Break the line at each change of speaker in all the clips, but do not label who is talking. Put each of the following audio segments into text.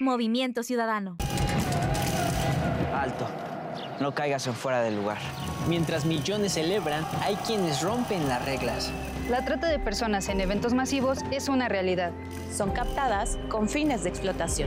Movimiento Ciudadano.
Alto. No caigas en fuera del lugar.
Mientras millones celebran, hay quienes rompen las reglas.
La trata de personas en eventos masivos es una realidad.
Son captadas con fines de explotación.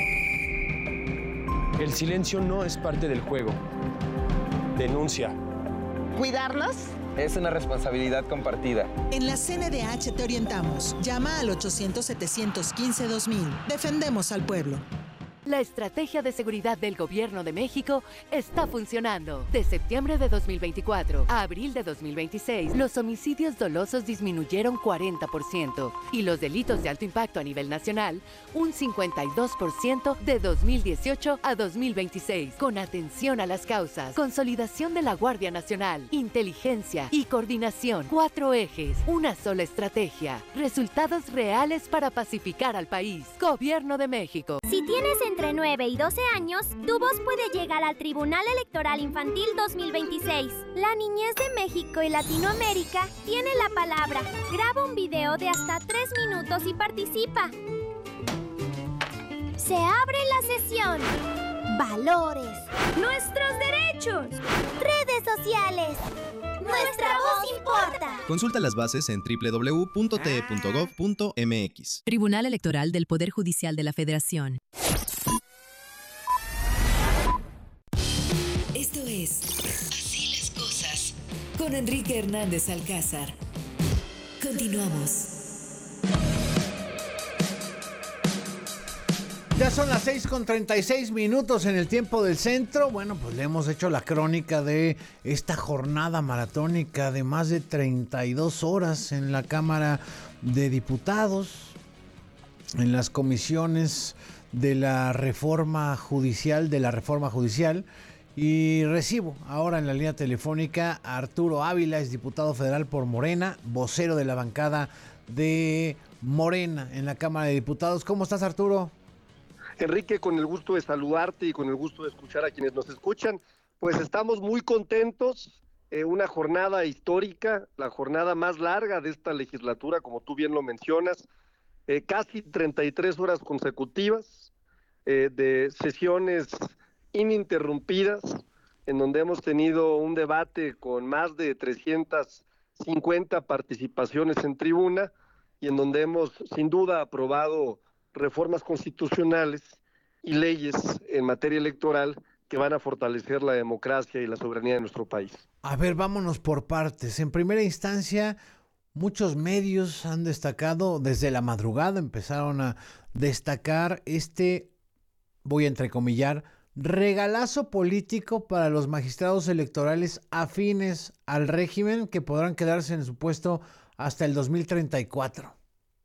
El silencio no es parte del juego. Denuncia.
¿Cuidarnos?
Es una responsabilidad compartida.
En la CNDH te orientamos. Llama al 800-715-2000. Defendemos al pueblo.
La estrategia de seguridad del Gobierno de México está funcionando. De septiembre de 2024 a abril de 2026, los homicidios dolosos disminuyeron 40% y los delitos de alto impacto a nivel nacional un 52% de 2018 a 2026. Con atención a las causas, consolidación de la Guardia Nacional, inteligencia y coordinación. 4 ejes, una sola estrategia. Resultados reales para pacificar al país. Gobierno de México.
Si tienes entre 9 y 12 años, tu voz puede llegar al Tribunal Electoral Infantil 2026. La niñez de México y Latinoamérica tiene la palabra. Graba un video de hasta 3 minutos y participa. Se abre la sesión. Valores. Nuestros derechos. Redes sociales. Nuestra voz importa.
Consulta las bases en www.te.gov.mx.
Tribunal Electoral del Poder Judicial de la Federación.
Esto es Así las cosas con Enrique Hernández Alcázar. Continuamos.
Ya son las 6:36 en el tiempo del centro. Bueno, pues le hemos hecho la crónica de esta jornada maratónica de más de 32 horas en la Cámara de Diputados, en las comisiones de la reforma judicial, y recibo ahora en la línea telefónica a Arturo Ávila, es diputado federal por Morena, vocero de la bancada de Morena en la Cámara de Diputados. ¿Cómo estás, Arturo?
Enrique, con el gusto de saludarte y con el gusto de escuchar a quienes nos escuchan, pues estamos muy contentos, una jornada histórica, la jornada más larga de esta legislatura, como tú bien lo mencionas, casi 33 horas consecutivas de sesiones ininterrumpidas, en donde hemos tenido un debate con más de 350 participaciones en tribuna y en donde hemos sin duda aprobado reformas constitucionales y leyes en materia electoral que van a fortalecer la democracia y la soberanía de nuestro país.
A ver, vámonos por partes. En primera instancia, muchos medios han destacado, desde la madrugada empezaron a destacar voy a entrecomillar, regalazo político para los magistrados electorales afines al régimen que podrán quedarse en su puesto hasta el 2034.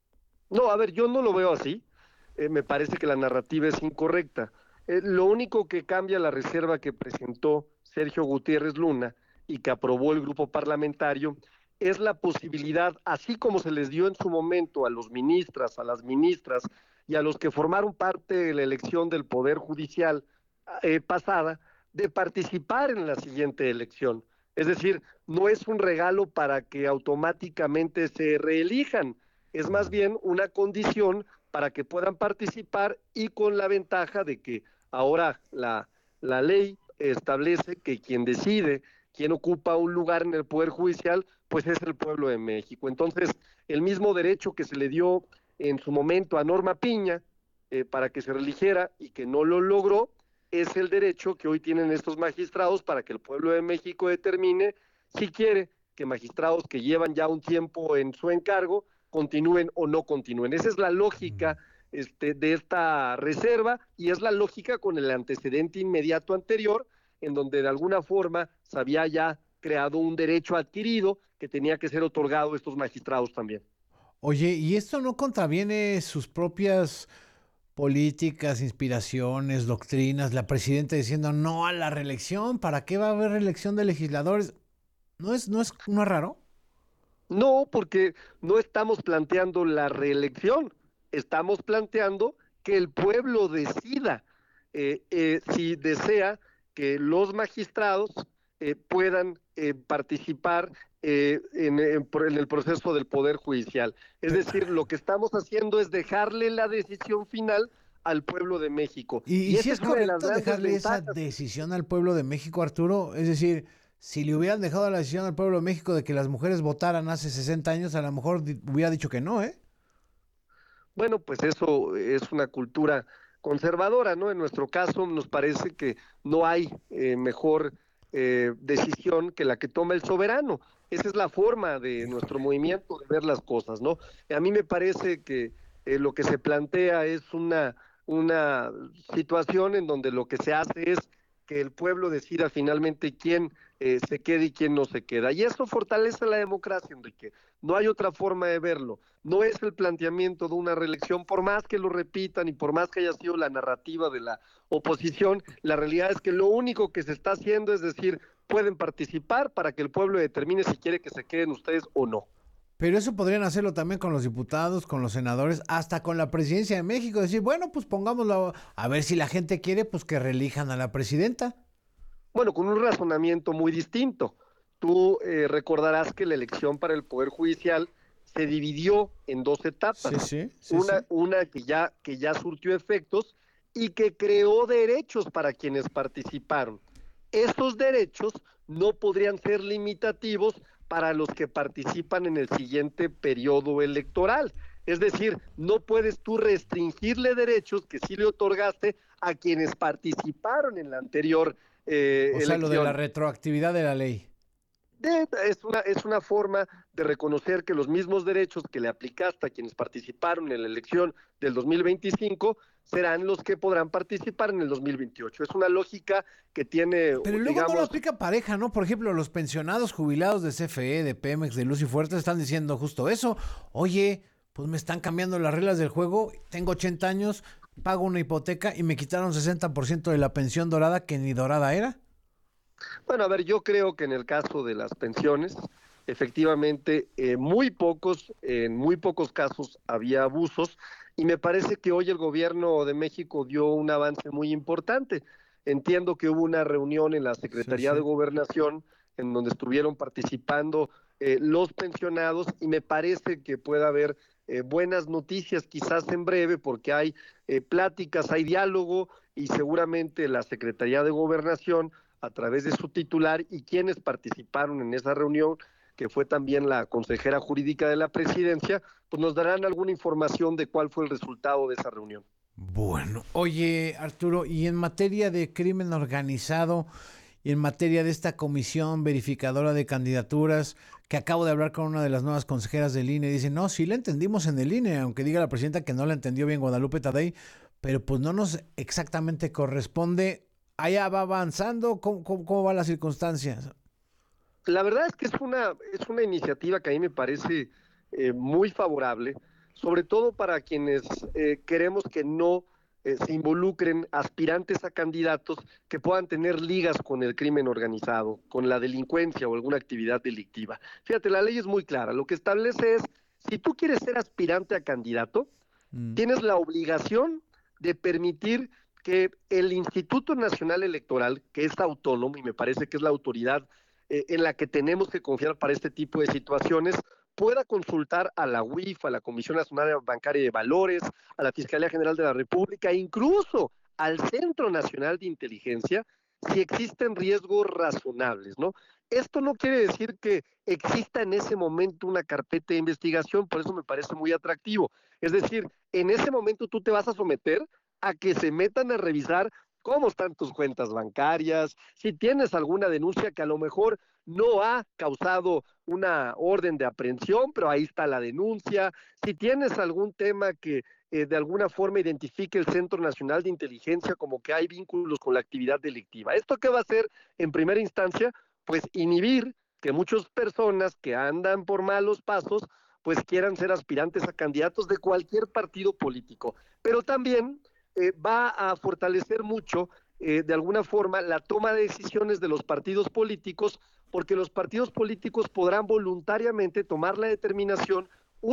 No, a ver, yo no lo veo así. Me parece que la narrativa es incorrecta. Lo único que cambia la reserva que presentó Sergio Gutiérrez Luna y que aprobó el grupo parlamentario es la posibilidad, así como se les dio en su momento a los ministras, a las ministras y a los que formaron parte de la elección del Poder Judicial pasada, de participar en la siguiente elección. Es decir, no es un regalo para que automáticamente se reelijan, es más bien una condición para que puedan participar y con la ventaja de que ahora la ley establece que quien decide quién ocupa un lugar en el Poder Judicial, pues es el pueblo de México. Entonces, el mismo derecho que se le dio en su momento a Norma Piña para que se reeligiera y que no lo logró, es el derecho que hoy tienen estos magistrados para que el pueblo de México determine si quiere que magistrados que llevan ya un tiempo en su encargo continúen o no continúen. Esa es la lógica de esta reserva y es la lógica con el antecedente inmediato anterior, en donde de alguna forma se había ya creado un derecho adquirido que tenía que ser otorgado a estos magistrados también.
Oye, ¿y esto no contraviene sus propias políticas, inspiraciones, doctrinas? La presidenta diciendo no a la reelección, ¿para qué va a haber reelección de legisladores? ¿No es raro?
No, porque no estamos planteando la reelección, estamos planteando que el pueblo decida si desea que los magistrados puedan participar en el proceso del Poder Judicial. Es decir, lo que estamos haciendo es dejarle la decisión final al pueblo de México.
¿Y si
esa
es
una de las
correcto
grandes
dejarle esa
ventajas.
decisión al pueblo de México, Arturo? Es decir, si le hubieran dejado la decisión al pueblo de México de que las mujeres votaran hace 60 años, a lo mejor hubiera dicho que no, ¿eh?
Bueno, pues eso es una cultura conservadora, ¿no? En nuestro caso nos parece que no hay mejor decisión que la que toma el soberano. Esa es la forma de nuestro movimiento de ver las cosas, ¿no? A mí me parece que lo que se plantea es una situación en donde lo que se hace es que el pueblo decida finalmente quién se queda y quién no se queda. Y eso fortalece la democracia, Enrique. No hay otra forma de verlo. No es el planteamiento de una reelección, por más que lo repitan y por más que haya sido la narrativa de la oposición, la realidad es que lo único que se está haciendo es decir, pueden participar para que el pueblo determine si quiere que se queden ustedes o no.
Pero eso podrían hacerlo también con los diputados, con los senadores, hasta con la presidencia de México. Decir, bueno, pues pongámoslo, a ver si la gente quiere, pues que reelijan a la presidenta.
Bueno, con un razonamiento muy distinto. Tú recordarás que la elección para el Poder Judicial se dividió en dos etapas. Una que ya surtió efectos y que creó derechos para quienes participaron. Esos derechos no podrían ser limitativos para los que participan en el siguiente periodo electoral. Es decir, no puedes tú restringirle derechos que sí le otorgaste a quienes participaron en la anterior
o sea, lo de la retroactividad de la ley.
Es una forma de reconocer que los mismos derechos que le aplicaste a quienes participaron en la elección del 2025 serán los que podrán participar en el 2028. Es una lógica que tiene,
pero luego no lo aplica pareja, ¿no? Por ejemplo, los pensionados jubilados de CFE, de Pemex, de Luz y Fuertes están diciendo justo eso. Oye, pues me están cambiando las reglas del juego, tengo 80 años, pago una hipoteca y me quitaron 60% de la pensión dorada que ni dorada era.
Bueno, a ver, yo creo que en el caso de las pensiones, efectivamente, en muy pocos casos había abusos y me parece que hoy el gobierno de México dio un avance muy importante. Entiendo que hubo una reunión en la Secretaría de Gobernación en donde estuvieron participando los pensionados y me parece que puede haber buenas noticias quizás en breve porque hay pláticas, hay diálogo y seguramente la Secretaría de Gobernación a través de su titular y quienes participaron en esa reunión, que fue también la consejera jurídica de la presidencia, pues nos darán alguna información de cuál fue el resultado de esa reunión.
Bueno, oye Arturo, y en materia de crimen organizado y en materia de esta comisión verificadora de candidaturas, que acabo de hablar con una de las nuevas consejeras del INE, dice, no, sí la entendimos en el INE, aunque diga la presidenta que no la entendió bien Guadalupe Tadei, pero pues no nos exactamente corresponde. ¿Allá va avanzando? ¿Cómo va la circunstancia?
La verdad es que es una iniciativa que a mí me parece muy favorable, sobre todo para quienes queremos que no se involucren aspirantes a candidatos que puedan tener ligas con el crimen organizado, con la delincuencia o alguna actividad delictiva. Fíjate, la ley es muy clara. Lo que establece es, si tú quieres ser aspirante a candidato, tienes la obligación de permitir que el Instituto Nacional Electoral, que es autónomo y me parece que es la autoridad en la que tenemos que confiar para este tipo de situaciones, pueda consultar a la UIF, a la Comisión Nacional Bancaria de Valores, a la Fiscalía General de la República, e incluso al Centro Nacional de Inteligencia, si existen riesgos razonables, ¿no? Esto no quiere decir que exista en ese momento una carpeta de investigación, por eso me parece muy atractivo. Es decir, en ese momento tú te vas a someter a que se metan a revisar cómo están tus cuentas bancarias, si tienes alguna denuncia que a lo mejor no ha causado una orden de aprehensión, pero ahí está la denuncia, si tienes algún tema que de alguna forma identifique el Centro Nacional de Inteligencia como que hay vínculos con la actividad delictiva. ¿Esto qué va a hacer en primera instancia? Pues inhibir que muchas personas que andan por malos pasos pues quieran ser aspirantes a candidatos de cualquier partido político, pero también va a fortalecer mucho, de alguna forma, la toma de decisiones de los partidos políticos, porque los partidos políticos podrán voluntariamente tomar la determinación,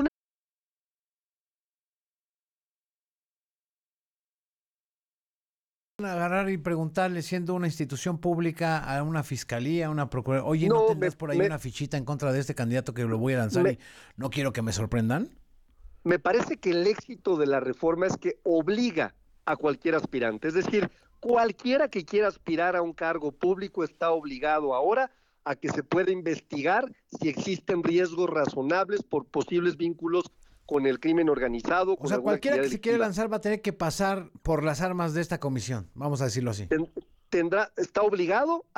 agarrar y preguntarle, siendo una institución pública, a una fiscalía, a una procuraduría, oye, ¿no tendrás por ahí una fichita en contra de este candidato que lo voy a lanzar y no quiero que me sorprendan?
Me parece que el éxito de la reforma es que obliga a cualquier aspirante. Es decir, cualquiera que quiera aspirar a un cargo público está obligado ahora a que se pueda investigar si existen riesgos razonables por posibles vínculos con el crimen organizado.
O sea, cualquiera que se quiera lanzar va a tener que pasar por las armas de esta comisión, vamos a decirlo así.
Está obligado